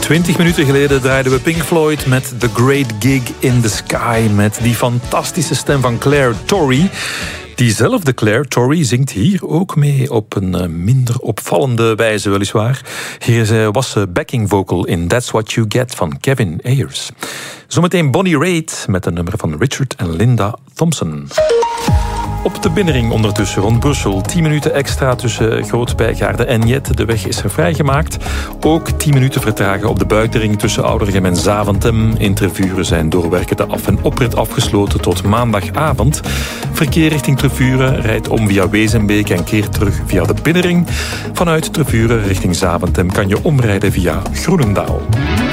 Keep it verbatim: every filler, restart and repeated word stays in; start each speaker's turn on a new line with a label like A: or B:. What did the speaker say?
A: Twintig minuten geleden draaiden we Pink Floyd met The Great Gig in the Sky. Met die fantastische stem van Claire Torrey. Diezelfde Claire Torrey zingt hier ook mee op een minder opvallende wijze weliswaar. Hier was ze backing vocal in That's What You Get van Kevin Ayers. Zometeen Bonnie Raitt met een nummer van Richard en Linda Thompson. Op de binnenring ondertussen rond Brussel. tien minuten extra tussen Groot-Bijgaarde en Jet. De weg is er vrijgemaakt. Ook tien minuten vertragen op de buitenring tussen Oudergem en Zaventem. In Tervuren zijn doorwerkende af- en oprit afgesloten tot maandagavond. Verkeer richting Tervuren rijdt om via Wezenbeek en keert terug via de binnenring. Vanuit Tervuren richting Zaventem kan je omrijden via Groenendaal.